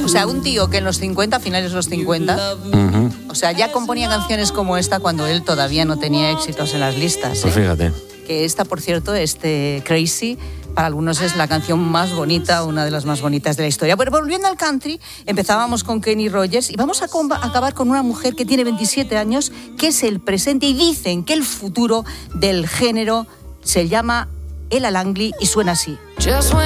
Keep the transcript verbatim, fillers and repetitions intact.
O sea, un tío que en los cincuenta, finales de los cincuenta, uh-huh. o sea, ya componía canciones como esta cuando él todavía no tenía éxitos en las listas. Pues ¿eh? fíjate. Que esta, por cierto, este Crazy, para algunos es la canción más bonita, una de las más bonitas de la historia. Pero volviendo al country, empezábamos con Kenny Rogers y vamos a comba- acabar con una mujer que tiene veintisiete años, que es el presente, y dicen que el futuro del género se llama Ella Langley y suena así. Just when